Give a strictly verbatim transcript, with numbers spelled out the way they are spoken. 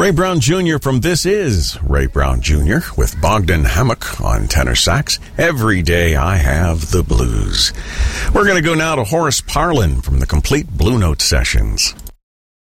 Ray Brown Junior from This Is Ray Brown Junior with Bogdan Hammock on tenor sax. Every Day I Have the Blues. We're going to go now to Horace Parlan from the Complete Blue Note Sessions.